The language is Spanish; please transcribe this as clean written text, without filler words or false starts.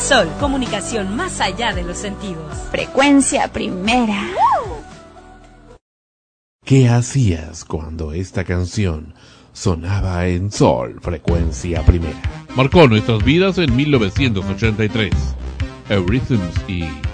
Sol, comunicación más allá de los sentidos. Frecuencia primera. ¿Qué hacías cuando esta canción sonaba en Sol, frecuencia primera? Marcó nuestras vidas en 1983. Eurythmics y